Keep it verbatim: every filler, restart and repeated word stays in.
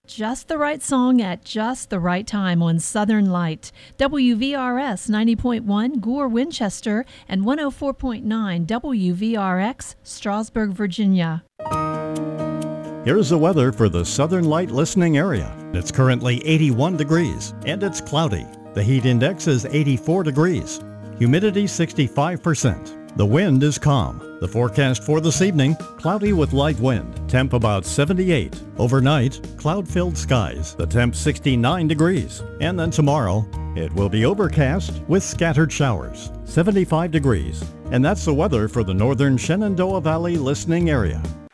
Just the right song at just the right time on Southern Light. W V R S ninety point one Gore, Winchester, and one oh four point nine W V R X, Strasburg, Virginia. Here's the weather for the Southern Light listening area. It's currently eighty-one degrees, and it's cloudy. The heat index is eighty-four degrees. Humidity sixty-five percent. The wind is calm. The forecast for this evening, cloudy with light wind. Temp about seventy-eight. Overnight, cloud-filled skies. The temp sixty-nine degrees. And then tomorrow, it will be overcast with scattered showers. seventy-five degrees. And that's the weather for the northern Shenandoah Valley listening area.